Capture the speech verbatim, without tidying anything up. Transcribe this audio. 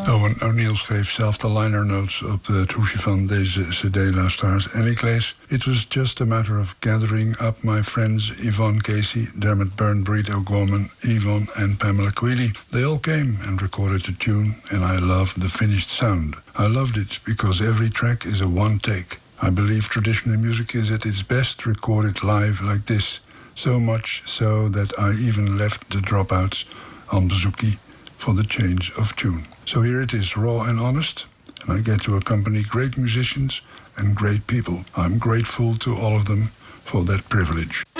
Owen O'Neill schreef zelf de liner notes op het hoesje van deze cd-luisteraars. En ik lees: It was just a matter of gathering up my friends Yvonne Casey, Dermot Byrne, Breed O'Gorman, Yvonne and Pamela Queally. They all came and recorded the tune, and I loved the finished sound. I loved it because every track is a one take. I believe traditional music is at its best recorded live like this. So much so that I even left the dropouts on Bouzouki for the change of tune. So here it is, raw and honest, and I get to accompany great musicians and great people. I'm grateful to all of them for that privilege.